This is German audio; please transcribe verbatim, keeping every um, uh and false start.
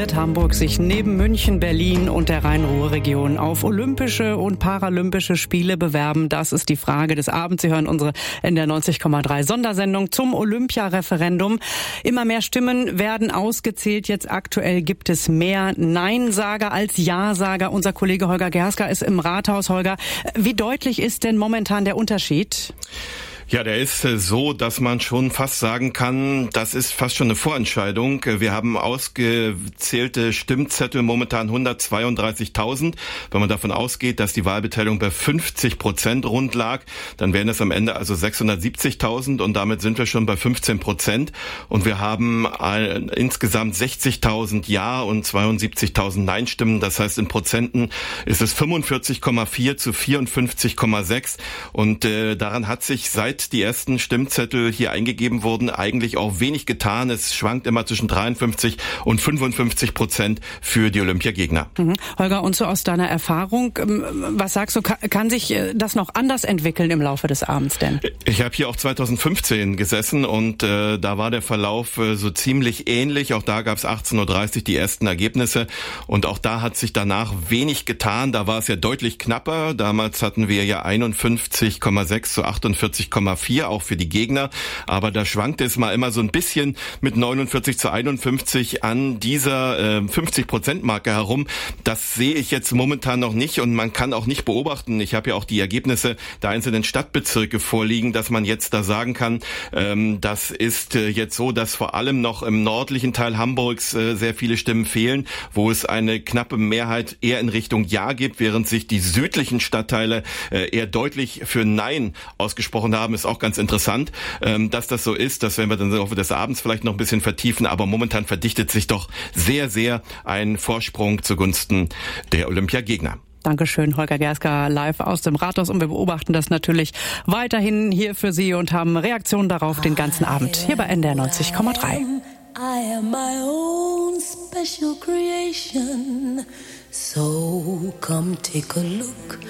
konzentriert Hamburg sich neben München, Berlin und der Rhein-Ruhr-Region auf Olympische und Paralympische Spiele bewerben? Das ist die Frage des Abends. Sie hören unsere N D R neunzig Komma drei Sondersendung zum Olympiareferendum. Immer mehr Stimmen werden ausgezählt. Jetzt aktuell gibt es mehr Nein-Sager als Ja-Sager. Unser Kollege Holger Gerska ist im Rathaus. Holger, wie deutlich ist denn momentan der Unterschied? Ja, der ist so, dass man schon fast sagen kann, das ist fast schon eine Vorentscheidung. Wir haben ausgezählte Stimmzettel, momentan hundertzweiunddreißigtausend. Wenn man davon ausgeht, dass die Wahlbeteiligung bei fünfzig Prozent rund lag, dann wären es am Ende also sechshundertsiebzigtausend und damit sind wir schon bei fünfzehn Prozent. Und wir haben insgesamt sechzigtausend Ja- und zweiundsiebzigtausend Nein-Stimmen. Das heißt, in Prozenten ist es fünfundvierzig Komma vier zu vierundfünfzig Komma sechs. Und äh, daran hat sich seit die ersten Stimmzettel hier eingegeben wurden, eigentlich auch wenig getan. Es schwankt immer zwischen dreiundfünfzig und fünfundfünfzig Prozent für die Olympiagegner. Mhm. Holger, und so aus deiner Erfahrung, was sagst du, kann sich das noch anders entwickeln im Laufe des Abends denn? Ich habe hier auch zweitausendfünfzehn gesessen und äh, da war der Verlauf äh, so ziemlich ähnlich. Auch da gab es achtzehn Uhr dreißig die ersten Ergebnisse und auch da hat sich danach wenig getan. Da war es ja deutlich knapper. Damals hatten wir ja einundfünfzig Komma sechs zu achtundvierzig Komma vier auch für die Gegner, aber da schwankte es mal immer so ein bisschen mit neunundvierzig zu einundfünfzig an dieser äh, fünfzig Prozent Marke herum. Das sehe ich jetzt momentan noch nicht und man kann auch nicht beobachten. Ich habe ja auch die Ergebnisse der einzelnen Stadtbezirke vorliegen, dass man jetzt da sagen kann, ähm, das ist äh, jetzt so, dass vor allem noch im nördlichen Teil Hamburgs äh, sehr viele Stimmen fehlen, wo es eine knappe Mehrheit eher in Richtung Ja gibt, während sich die südlichen Stadtteile äh, eher deutlich für Nein ausgesprochen haben. Ist auch ganz interessant, dass das so ist. Das werden wir dann im Laufe des Abends vielleicht noch ein bisschen vertiefen. Aber momentan verdichtet sich doch sehr, sehr ein Vorsprung zugunsten der Olympiagegner. Dankeschön, Holger Gerska, live aus dem Rathaus. Und wir beobachten das natürlich weiterhin hier für Sie und haben Reaktionen darauf den ganzen Abend hier bei N D R neunzig Komma drei. I am my own special creation. So come take a look